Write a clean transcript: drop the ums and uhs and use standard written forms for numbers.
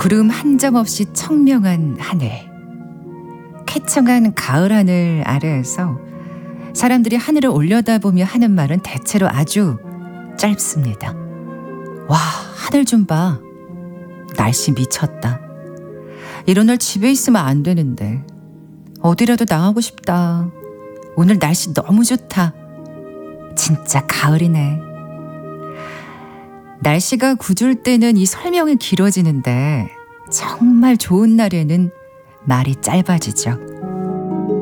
구름 한 점 없이 청명한 하늘. 쾌청한 가을 하늘 아래에서 사람들이 하늘을 올려다보며 하는 말은 대체로 아주 짧습니다. 와, 하늘 좀 봐. 날씨 미쳤다. 이런 날 집에 있으면 안 되는데. 어디라도 나가고 싶다. 오늘 날씨 너무 좋다. 진짜 가을이네. 날씨가 궂을 때는 이 설명이 길어지는데 정말 좋은 날에는 말이 짧아지죠.